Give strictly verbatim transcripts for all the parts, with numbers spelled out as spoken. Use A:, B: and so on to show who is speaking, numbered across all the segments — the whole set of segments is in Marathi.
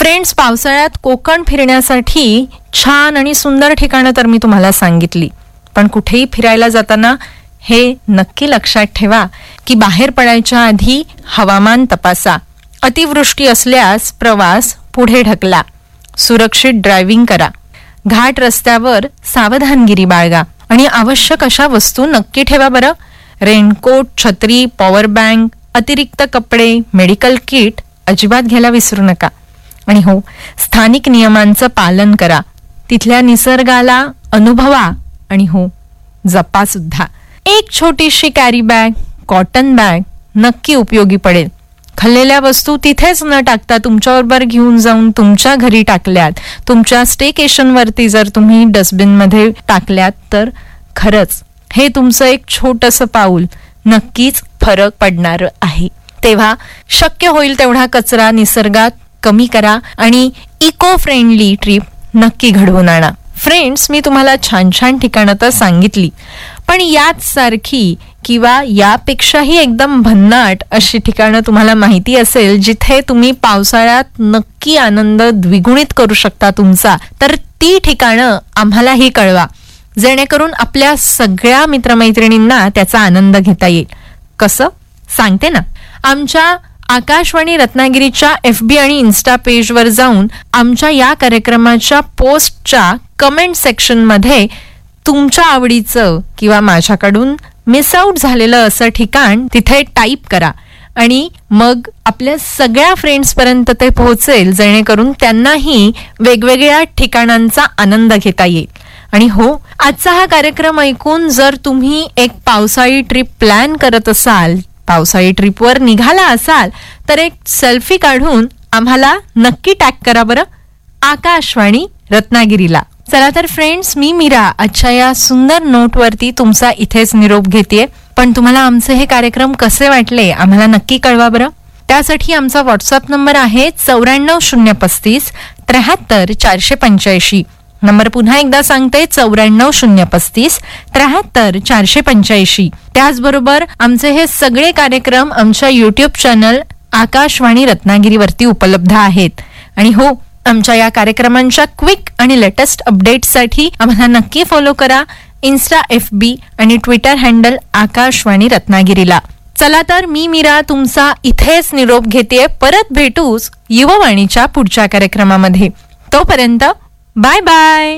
A: फ्रेंड्स, पावसाळ्यात कोकण फिरण्यासाठी छान आणि सुंदर ठिकाणं तर मी तुम्हाला सांगितली, पण कुठेही फिरायला जाताना हे नक्की लक्षात ठेवा की बाहेर पडायच्या आधी हवामान तपासा. अतिवृष्टी असल्यास प्रवास पुढे ढकला. सुरक्षित ड्रायव्हिंग करा. घाट रस्त्यावर सावधानगिरी बाळगा आणि आवश्यक अशा वस्तू नक्की ठेवा बरं. रेनकोट, छत्री, पॉवर बँक, अतिरिक्त कपडे, मेडिकल किट अजिबात घ्यायला विसरू नका. आणि हो, स्थानिक नियमांचं पालन करा. तिथल्या निसर्गाला अनुभवा आणि हो, जपा सुद्धा. एक छोटीशी कॅरी बॅग, कॉटन बॅग नक्की उपयोगी पडेल. खाल्लेल्या वस्तू तिथेच न टाकता तुमच्याबरोबर घेऊन जाऊन तुमच्या घरी टाकल्यात, तुमच्या स्टेकेशनवरती जर तुम्ही डस्टबिनमध्ये टाकल्यात तर खरंच हे तुमचं एक छोटंसं पाऊल नक्कीच फरक पडणार आहे. तेव्हा शक्य होईल तेवढा कचरा निसर्गात कमी करा आणि इको फ्रेंडली ट्रिप नक्की घडवून आणा. फ्रेंड्स, मी तुम्हाला छान छान ठिकाणं तर सांगितली, पण याच सारखी किंवा यापेक्षाही एकदम भन्नाट अशी ठिकाणं तुम्हाला माहिती असेल जिथे तुम्ही पावसाळ्यात नक्की आनंद द्विगुणित करू शकता तुमचा, तर ती ठिकाणं आम्हालाही कळवा, जेणेकरून आपल्या सगळ्या मित्रमैत्रिणींना त्याचा आनंद घेता येईल. कसं सांगते ना. आमच्या आकाशवाणी रत्नागिरीच्या एफ बी आणि इन्स्टा पेजवर जाऊन आमच्या या कार्यक्रमाच्या पोस्टच्या कमेंट सेक्शनमध्ये तुमच्या आवडीचं किंवा माझ्याकडून मिस आउट झालेलं असं ठिकाण तिथे टाईप करा आणि मग आपल्या सगळ्या फ्रेंड्सपर्यंत ते पोहोचेल, जेणेकरून त्यांनाही वेगवेगळ्या ठिकाणांचा आनंद घेता येईल. आणि हो, आजचा हा कार्यक्रम ऐकून जर तुम्ही एक पावसाळी ट्रिप प्लॅन करत असाल, पावसाळी ट्रिपवर निघाला असाल, तर एक सेल्फी काढून आम्हाला नक्की टॅग करा बरं आकाशवाणी रत्नागिरीला. चला तर फ्रेंड्स, मी मीरा आजच्या या सुंदर नोटवरती तुमचा इथेच निरोप घेतेय. पण तुम्हाला आमचे हे कार्यक्रम कसे वाटले आम्हाला नक्की कळवा बरं. त्यासाठी आमचा व्हॉट्सअप नंबर आहे चौऱ्याण्णव शून्य पस्तीस त्र्याहत्तर चारशे पंच्याऐंशी. नंबर पुन्हा एकदा सांगते, चौऱ्याण्णव शून्य पस्तीस त्र्याहत्तर चारशे पंच्याऐंशी. त्याचबरोबर आमचे हे सगळे कार्यक्रम आमच्या युट्यूब चॅनल आकाशवाणी रत्नागिरीवरती उपलब्ध आहेत. आणि हो, आमच्या या कार्यक्रमांच्या क्विक आणि लेटेस्ट अपडेट्ससाठी आम्हाला नक्की फॉलो करा इन्स्टा, एफ बी आणि ट्विटर हँडल आकाशवाणी रत्नागिरीला. चला तर मी मीरा तुमचा इथेच निरोप घेतेय. परत भेटूच युववाणीच्या पुढच्या कार्यक्रमामध्ये. तोपर्यंत बाय बाय.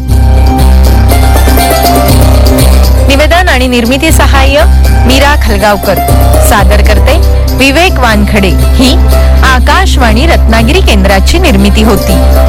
A: निवेदन आणि निर्मिती सहाय्य मीरा खलगावकर. सादर करते विवेक वानखडे. ही आकाशवाणी रत्नागिरी केंद्राची निर्मिती होती.